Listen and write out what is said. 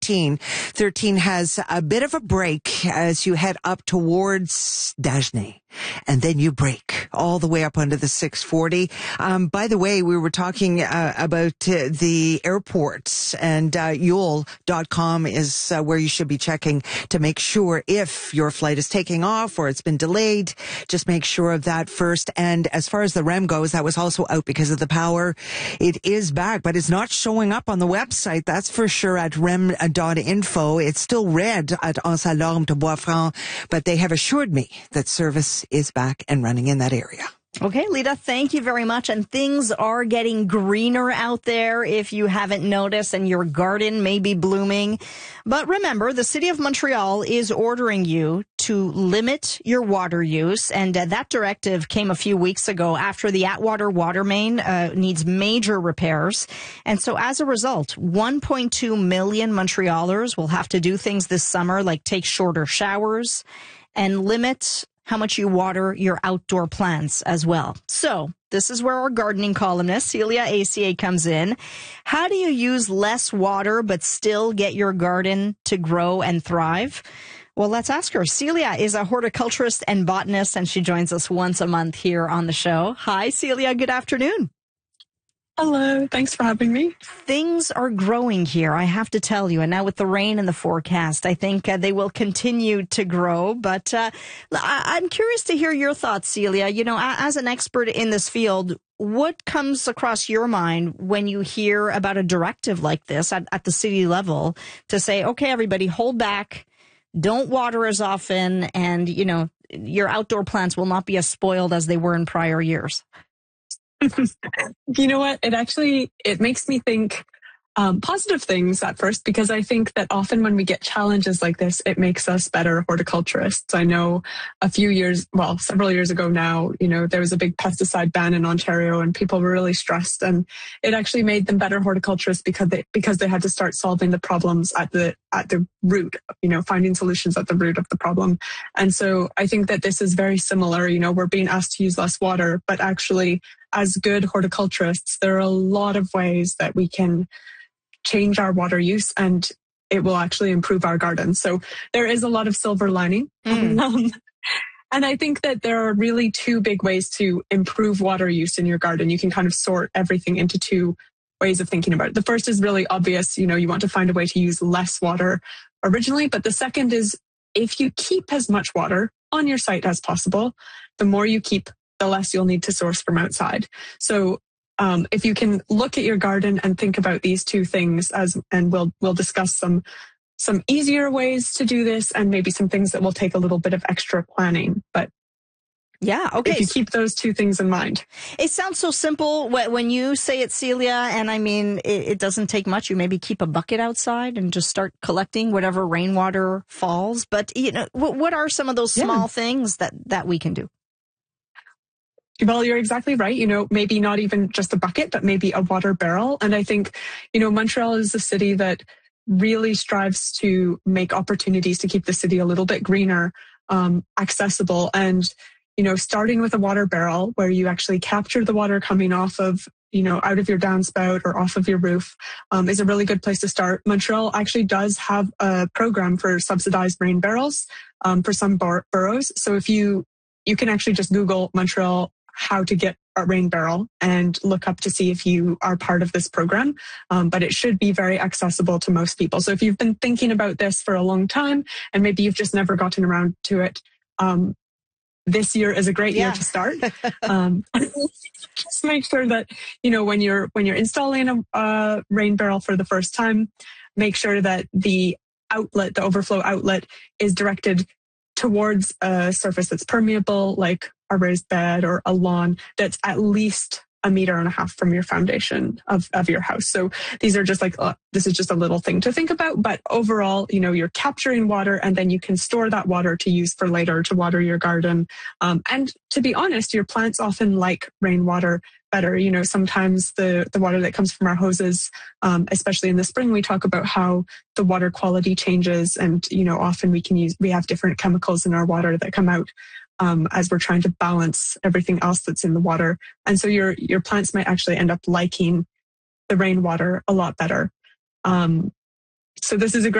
13. 13 has a bit of a break as you head up towards Dagenais. And then you break all the way up onto the 640. By the way, we were talking about the airports, and Yule.com is where you should be checking to make sure if your flight is taking off or it's been delayed. Just make sure of that first. And as far as the REM goes, that was also out because of the power. It is back, but it's not showing up on the website. That's for sure at rem.info. It's still red at Anse-à-Lorme to Bois-Franc, but they have assured me that service is back and running in that area. Okay, Lita, thank you very much. And things are getting greener out there if you haven't noticed, and your garden may be blooming. But remember, the City of Montreal is ordering you to limit your water use. And that directive came a few weeks ago after the Atwater water main needs major repairs. And so as a result, 1.2 million Montrealers will have to do things this summer like take shorter showers and limit how much you water your outdoor plants as well. So this is where our gardening columnist, Celia ACA, comes in. How do you use less water but still get your garden to grow and thrive? Well, let's ask her. Celia is a horticulturist and botanist, and she joins us once a month here on the show. Hi, Celia. Good afternoon. Hello. Thanks for having me. Things are growing here, I have to tell you. And now with the rain in the forecast, I think they will continue to grow. But I'm curious to hear your thoughts, Celia. You know, as an expert in this field, what comes across your mind when you hear about a directive like this at the city level to say, okay, everybody, hold back, don't water as often, and, you know, your outdoor plants will not be as spoiled as they were in prior years? You know what? It makes me think positive things at first, because I think that often when we get challenges like this, it makes us better horticulturists. I know several years ago now, you know, there was a big pesticide ban in Ontario and people were really stressed, and it actually made them better horticulturists because they had to start solving the problems at the root, you know, finding solutions at the root of the problem. And so I think that this is very similar. You know, we're being asked to use less water, but actually as good horticulturists, there are a lot of ways that we can change our water use, and it will actually improve our garden. So there is a lot of silver lining. And I think that there are really two big ways to improve water use in your garden. You can kind of sort everything into two ways of thinking about it. The first is really obvious. You know, you want to find a way to use less water originally. But the second is, if you keep as much water on your site as possible, the more you keep, the less you'll need to source from outside. So if you can look at your garden and think about these two things, and we'll discuss some easier ways to do this, and maybe some things that will take a little bit of extra planning. But yeah, okay. If you keep those two things in mind. It sounds so simple when you say it, Celia, and I mean, it doesn't take much. You maybe keep a bucket outside and just start collecting whatever rainwater falls. But, you know, what are some of those small things that we can do? Well, you're exactly right. You know, maybe not even just a bucket, but maybe a water barrel. And I think, you know, Montreal is a city that really strives to make opportunities to keep the city a little bit greener, accessible. And, you know, starting with a water barrel where you actually capture the water coming off of, you know, out of your downspout or off of your roof, is a really good place to start. Montreal actually does have a program for subsidized rain barrels, for some boroughs. So if you can actually just Google Montreal how to get a rain barrel and look up to see if you are part of this program. But it should be very accessible to most people. So if you've been thinking about this for a long time and maybe you've just never gotten around to it, this year is a great year to start. Just make sure that, you know, when you're installing a rain barrel for the first time, make sure that the overflow outlet is directed towards a surface that's permeable, like a raised bed or a lawn that's at least 1.5 meters from your foundation of your house. So these are just like, this is just a little thing to think about. But overall, you know, you're capturing water and then you can store that water to use for later to water your garden. And to be honest, your plants often like rainwater better. You know, sometimes the water that comes from our hoses, especially in the spring, we talk about how the water quality changes. And, you know, often we have different chemicals in our water that come out as we're trying to balance everything else that's in the water. And so your plants might actually end up liking the rainwater a lot better. So this is a great